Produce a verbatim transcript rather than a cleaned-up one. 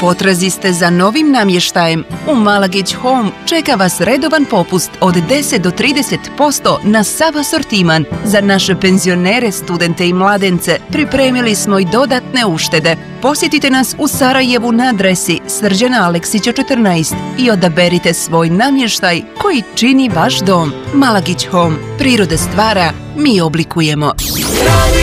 potrazi ste za novim namještajem, u Malagić Home čeka vas redovan popust od deset do trideset posto na sav asortiman. Za naše penzionere, studente i mladence pripremili smo i dodatne uštede. Posjetite nas u Sarajevu na adresi Srđana Aleksića četrnaest i odaberite svoj namještaj koji čini vaš dom. Malagić Home. Priroda stvara, mi oblikujemo.